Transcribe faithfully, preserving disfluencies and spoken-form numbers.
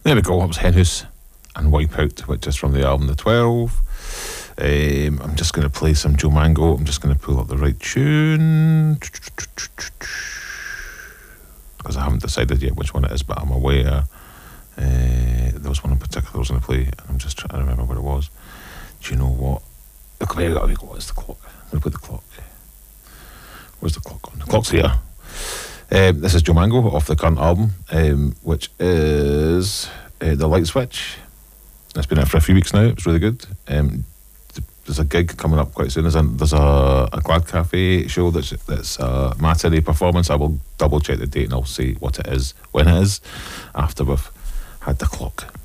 There we go. That was Hen House and Wipeout, which is from the album The twelve. Um, I'm just going to play some Joe Mango. I'm just going to pull up the right tune because I haven't decided yet which one it is, but I'm aware uh, there was one in particular I was going to play, and I'm just trying to remember what it was. Do you know what? Look, there we go. Where's the clock? I'm going to put the clock. Where's the clock on? The clock's here. Um, this is Joe Mango off the current album, um, which is uh, The Light Switch. It's been out for a few weeks now. It's really good. Um, there's a gig coming up quite soon. There's a, there's a, a Glad Cafe show that's that's a matinee performance. I will double check the date and I'll see what it is when it is after we've had the clock.